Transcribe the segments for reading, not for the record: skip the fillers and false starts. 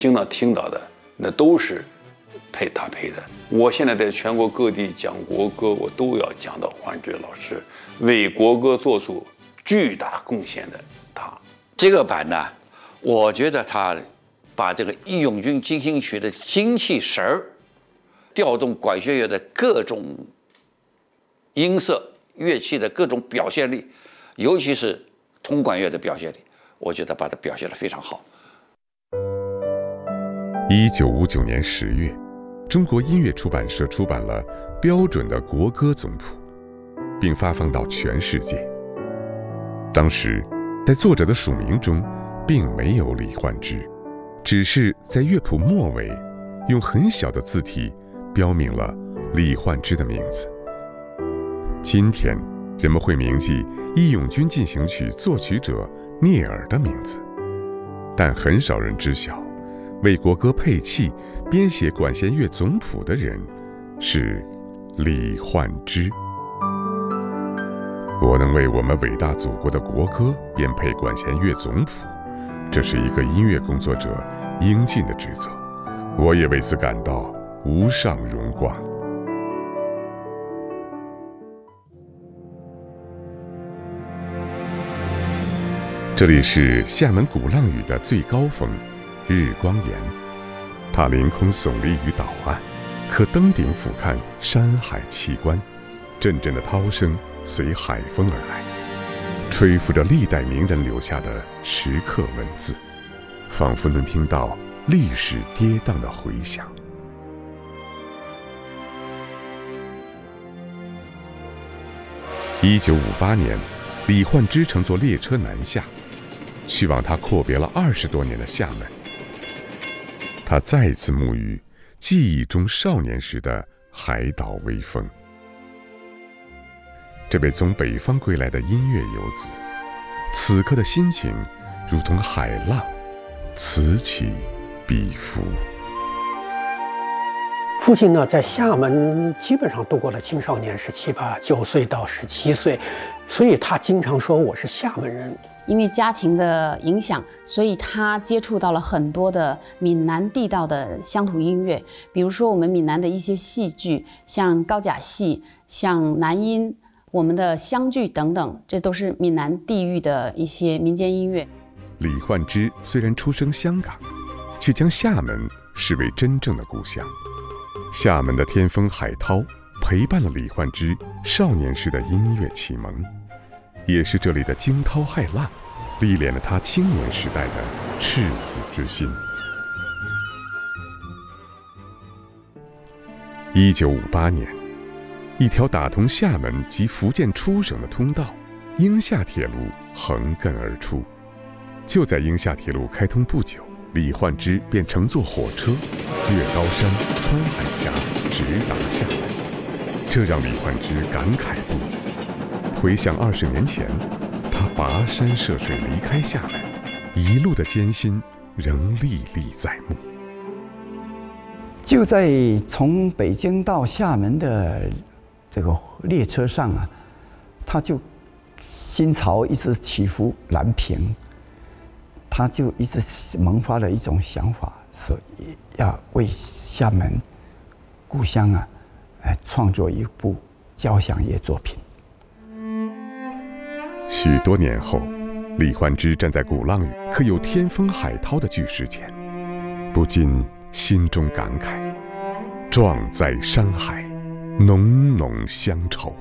经常听到的，那都是他配的。我现在在全国各地讲国歌，我都要讲到黄志老师为国歌做出巨大贡献的他。 这个版呢，我觉得他把这个《义勇军进行曲》的精气神儿，调动管弦乐的各种音色、乐器的各种表现力，尤其是铜管乐的表现力，我觉得把它表现得非常好。 1959年10月，中国音乐出版社出版了标准的国歌总谱，并发放到全世界。当时，在作者的署名中，并没有李焕之，只是在乐谱末尾，用很小的字体标明了李焕之的名字。今天，人们会铭记《义勇军进行曲》作曲者聂耳的名字，但很少人知晓，为国歌配器、编写管弦乐总谱的人是李焕之。我能为我们伟大祖国的国歌编配管弦乐总谱，这是一个音乐工作者应尽的职责，我也为此感到无上荣光。这里是厦门鼓浪屿的最高峰日光岩，它凌空耸立于岛岸，可登顶俯瞰山海奇观。阵阵的涛声随海风而来，吹拂着历代名人留下的石刻文字，仿佛能听到历史跌宕的回响。1958年，李焕之乘坐列车南下，去往他阔别了20多年的厦门。他再次沐浴记忆中少年时的海岛微风。这位从北方归来的音乐游子，此刻的心情如同海浪，此起彼伏。 父亲呢，在厦门基本上度过了青少年时期吧，9岁到17岁，所以他经常说我是厦门人。 因为家庭的影响，所以他接触到了很多的闽南地道的乡土音乐，比如说我们闽南的一些戏剧，像高甲戏，像南音，我们的湘剧等等，这都是闽南地域的一些民间音乐。 李焕之虽然出生香港，却将厦门视为真正的故乡。厦门的天风海涛陪伴了李焕之少年时的音乐启蒙，也是这里的惊涛骇浪历练了他青年时代的赤子之心。1958年，一条打通厦门及福建出省的通道——英厦铁路横亘而出。就在英厦铁路开通不久，李焕之便乘坐火车越高山穿海峡，直达厦门，这让李焕之感慨不已。回想20年前，他跋山涉水离开厦门，一路的艰辛仍历历在目。 就在从北京到厦门的这个列车上啊，他就心潮一直起伏难平，他就一直萌发了一种想法，说要为厦门故乡啊，创作一部交响乐作品。 许多年后，李焕之站在鼓浪屿刻有天风海涛的巨石前，不禁心中感慨：壮哉山海，浓浓乡愁。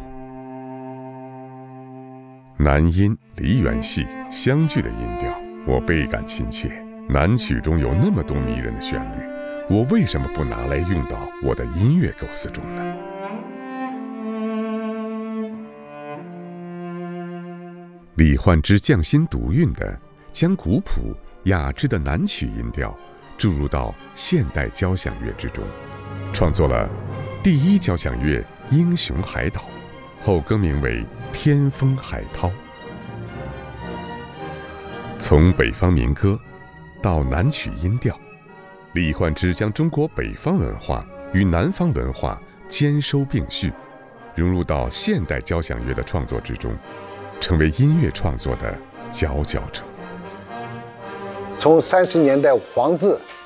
南音、梨园戏、湘剧的音调，我倍感亲切。南曲中有那么多迷人的旋律，我为什么不拿来用到我的音乐构思中呢？李焕之匠心独运地将古朴雅致的南曲音调注入到现代交响乐之中，创作了第一交响乐《英雄海岛》，后更名为《天风海涛》。从北方民歌到南曲音调，李焕之将中国北方文化与南方文化兼收并蓄，融入到现代交响乐的创作之中，成为音乐创作的佼佼者。 从30年代黄字